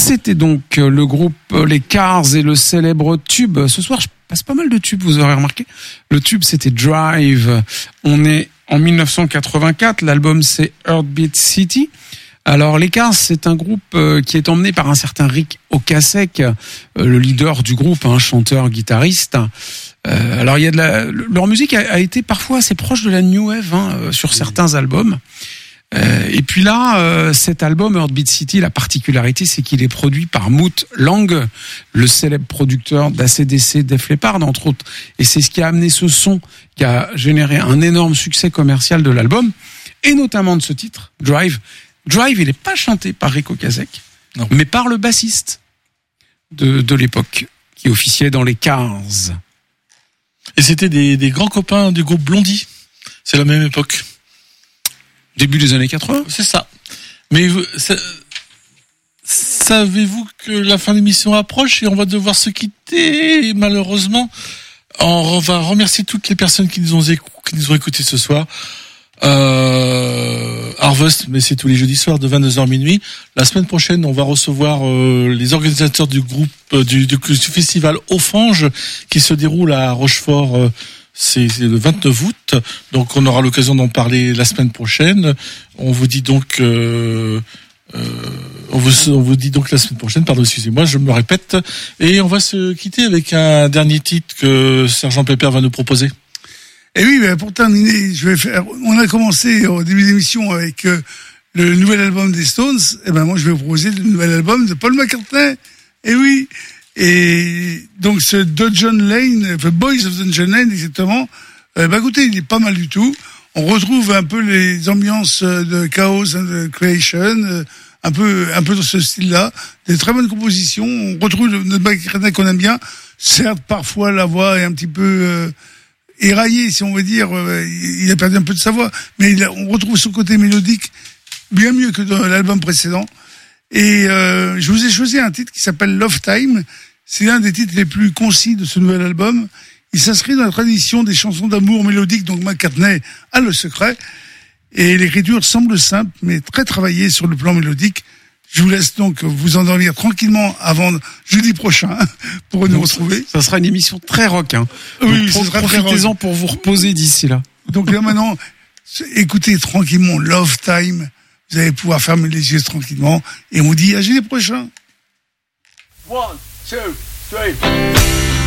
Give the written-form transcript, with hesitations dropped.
C'était donc le groupe Les Cars et le célèbre tube. Ce soir, je passe pas mal de tubes, vous aurez remarqué. Le tube, c'était Drive. On est en 1984. L'album, c'est Heartbeat City. Alors, Les Cars, c'est un groupe qui est emmené par un certain Rick Ocasek, le leader du groupe, chanteur, guitariste. Alors, il y a leur musique a été parfois assez proche de la new wave sur certains albums. Et puis là, cet album Heartbeat City, la particularité, c'est qu'il est produit par Mutt Lange, le célèbre producteur d'ACDC, Def Leppard, entre autres. Et c'est ce qui a amené ce son qui a généré un énorme succès commercial de l'album, et notamment de ce titre, Drive. Drive, il n'est pas chanté par Rick Ocasek, mais par le bassiste de l'époque, qui officiait dans les Cars. Et c'était des grands copains du groupe Blondie. C'est la même époque. Début des années 80. C'est ça. Mais savez-vous que la fin de l'émission approche et on va devoir se quitter, malheureusement. On va remercier toutes les personnes qui nous ont écoutés ce soir. Harvest, mais c'est tous les jeudis soirs de 22h minuit. La semaine prochaine, on va recevoir les organisateurs du groupe du festival Offrange qui se déroule à Rochefort. C'est le 29 août, donc on aura l'occasion d'en parler la semaine prochaine. On vous dit donc, on vous dit donc la semaine prochaine. Pardon, excusez-moi, je me répète. Et on va se quitter avec un dernier titre que Sergent Pépère va nous proposer. Et oui, mais pour terminer, on a commencé au début de l'émission avec le nouvel album des Stones. Et ben moi, je vais vous proposer le nouvel album de Paul McCartney. Et oui. Et donc ce Dungeon Lane, The Boys of Dungeon Lane exactement, écoutez, il est pas mal du tout. On retrouve un peu les ambiances de Chaos and the Creation, un peu dans ce style-là. Des très bonnes compositions. On retrouve notre McCartney qu'on aime bien. Certes, parfois la voix est un petit peu éraillée, si on veut dire. Il a perdu un peu de sa voix, mais on retrouve son côté mélodique bien mieux que dans l'album précédent. Et je vous ai choisi un titre qui s'appelle Love Time. C'est l'un des titres les plus concis de ce nouvel album. Il s'inscrit dans la tradition des chansons d'amour mélodiques, donc McCartney a le secret. Et l'écriture semble simple, mais très travaillée sur le plan mélodique. Je vous laisse donc vous endormir tranquillement avant jeudi prochain pour nous retrouver. Ça sera une émission très rock. Oui, ça sera très rock. Profitez-en pour vous reposer d'ici là. Donc là maintenant, écoutez tranquillement Love Time. Vous allez pouvoir fermer les yeux tranquillement. Et on vous dit à jeudi prochain. 1, 2, 3.